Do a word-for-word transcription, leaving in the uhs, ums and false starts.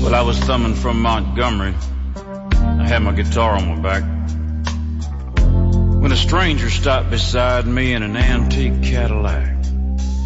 Well, I was thumbing from Montgomery. I had my guitar on my back when a stranger stopped beside me in an antique Cadillac.